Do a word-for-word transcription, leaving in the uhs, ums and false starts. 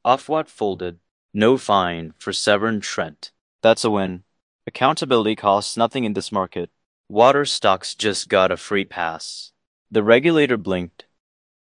Ofwat folded. No fine for Severn Trent. That's a win. Accountability costs nothing in this market. Water stocks just got a free pass. The regulator blinked,